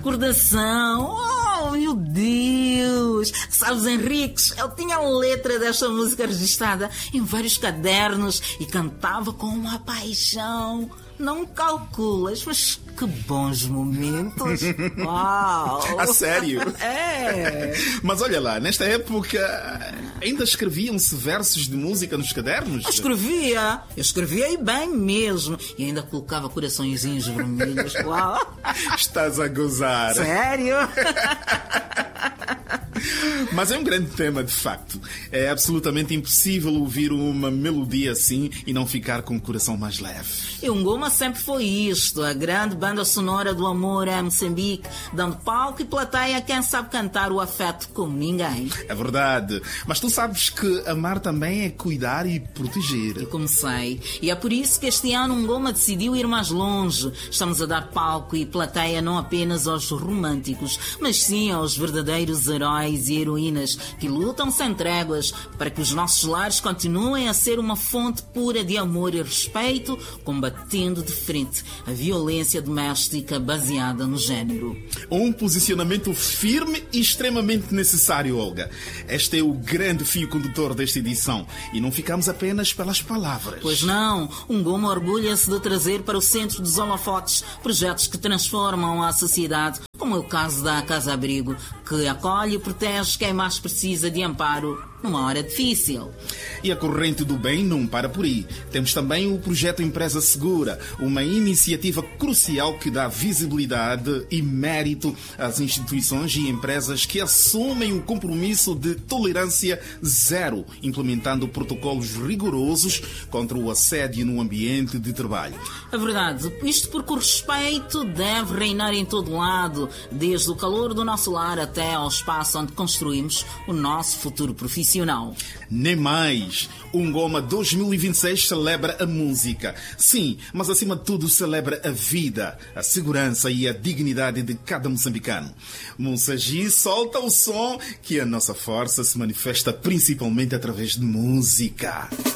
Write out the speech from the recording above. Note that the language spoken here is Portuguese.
recordação. Oh, meu Deus! Sabes, Henriques, eu tinha a letra desta música registrada em vários cadernos e cantava com uma paixão. Não calculas, mas que bons momentos. Uau! A sério? É. Mas olha lá, nesta época ainda escreviam-se versos de música nos cadernos? Eu escrevia e bem mesmo. E ainda colocava coraçõezinhos vermelhos. Uau! Estás a gozar. Sério? Mas é um grande tema, de facto. É absolutamente impossível ouvir uma melodia assim e não ficar com o coração mais leve. E o Ngoma sempre foi isto, a grande banda sonora do amor a Moçambique, dando palco e plateia a quem sabe cantar o afeto como ninguém. É verdade. Mas tu sabes que amar também é cuidar e proteger. E comecei. E é por isso que este ano o Ngoma decidiu ir mais longe. Estamos a dar palco e plateia não apenas aos românticos, mas sim aos verdadeiros heróis e heroínas que lutam sem tréguas para que os nossos lares continuem a ser uma fonte pura de amor e respeito, combatendo de frente a violência doméstica baseada no género. Um posicionamento firme e extremamente necessário, Olga. Este é o grande fio condutor desta edição e não ficamos apenas pelas palavras. Pois não, o Ngoma orgulha-se de trazer para o centro dos holofotes projetos que transformam a sociedade, como é o caso da Casa Abrigo, que acolhe e protege quem mais precisa de amparo numa hora difícil. E a corrente do bem não para por aí. Temos também o projeto Empresa Segura, uma iniciativa crucial que dá visibilidade e mérito às instituições e empresas que assumem o compromisso de tolerância zero, implementando protocolos rigorosos contra o assédio no ambiente de trabalho. É verdade, isto porque o respeito deve reinar em todo lado, desde o calor do nosso lar até ao espaço onde construímos o nosso futuro profissional. Nem mais. O Ngoma 2026 celebra a música. Sim, mas acima de tudo celebra a vida, a segurança e a dignidade de cada moçambicano. Monsagi solta o som que a nossa força se manifesta principalmente através de música.